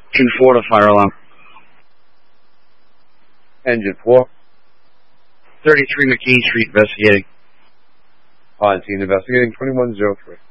2-4 to fire alarm. Engine 4. 33 McKean Street investigating. On scene investigating 2103.